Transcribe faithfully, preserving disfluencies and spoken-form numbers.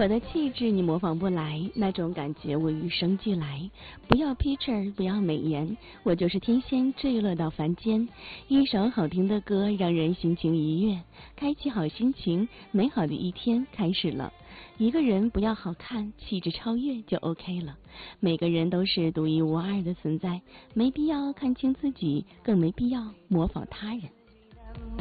我的气质你模仿不来，那种感觉我与生俱来。不要 picture， 不要美颜，我就是天仙坠落到凡间。一首好听的歌让人心情愉悦，开启好心情，美好的一天开始了。一个人不要好看，气质超越就 OK 了。每个人都是独一无二的存在，没必要看清自己，更没必要模仿他人。